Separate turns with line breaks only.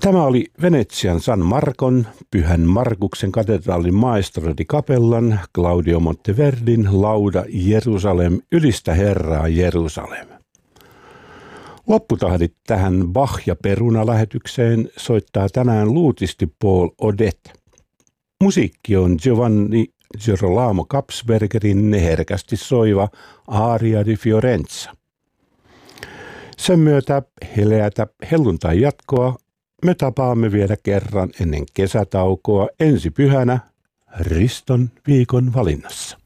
Tämä oli Venetsian San Marcon, Pyhän Markuksen katedraalin Maestro di Capellan, Claudio Monteverdin lauda Jerusalem, ylistä Herraa Jerusalem. Lopputahdit tähän Bach ja Peruna-lähetykseen soittaa tänään luutisti Paul Odette. Musiikki on Giovanni Girolamo Kapsbergerin herkästi soiva Aria di Fiorenza. Sen myötä heleätä helluntai jatkoa me tapaamme vielä kerran ennen kesätaukoa ensi pyhänä Riston viikon valinnassa.